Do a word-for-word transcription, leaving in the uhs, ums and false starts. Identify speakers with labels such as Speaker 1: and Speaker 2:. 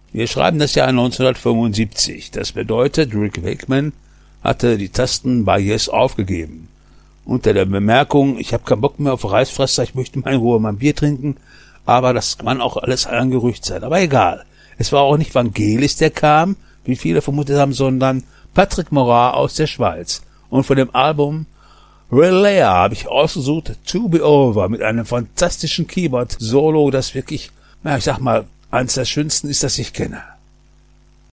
Speaker 1: Wir schreiben das Jahr neunzehnhundertfünfundsiebzig. Das bedeutet, Rick Wakeman hatte die Tasten bei Yes aufgegeben. Unter der Bemerkung, ich habe keinen Bock mehr auf Reisfresser, ich möchte mal in Ruhe mein Bier trinken, aber das kann auch alles ein Gerücht sein. Aber egal. Es war auch nicht Vangelis, der kam, wie viele vermutet haben, sondern Patrick Morat aus der Schweiz. Und von dem Album Relay habe ich ausgesucht To Be Over mit einem fantastischen Keyboard-Solo, das wirklich, na, ich sag mal, eins der schönsten ist, das ich kenne.